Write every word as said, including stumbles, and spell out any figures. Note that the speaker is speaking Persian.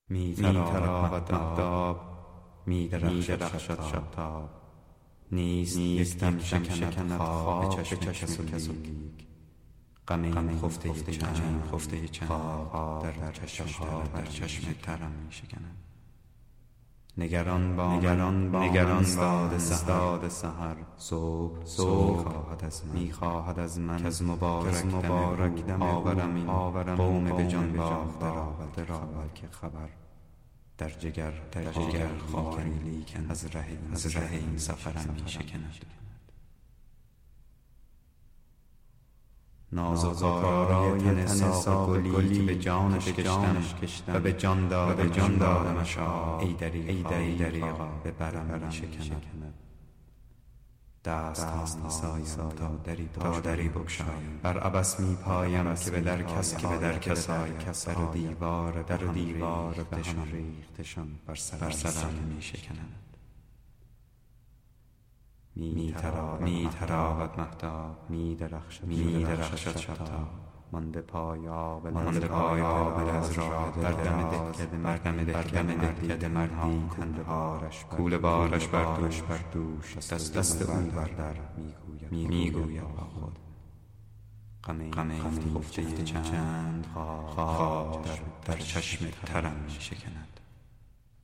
می تراود مهتاب، می درخشد شبتاب. نیست یک دم شکند خواب به کس و لیک. غم خفته چند خفته چند در چشم در چشم ترم می شکند. نگران با نگران با نگران باد سحر سحر صبح صبح می خواهد از من که از مبارک مبارک دم آورم این آورم قوم به جان باخته را و که خبر در جگر در جگر خاری لیکن از ره از ره این سفرم می شکند. ناز و زارای تن ساق گلی که به جانش کشتم و به جان دادم جان دادمش ای دریغا ای دریغا به برم می شکند. دست ها می سایم تا دری تا دری بگشایم، بر عبث می پایم که به در کس که به در کس آیم. در و دیوار در و دیوار به هم ریختشان بر سرم می شکند. می تراود مهتاب، می درخشد شبتاب. مانده پای آبله مانده پای آبله از راه در دم دهکده مردم دهکده مردی کوله بارش بر دوش بر دوش دست دست او بر در می گوید با خود غم خفته چند خواب در چشم ترم می شکند.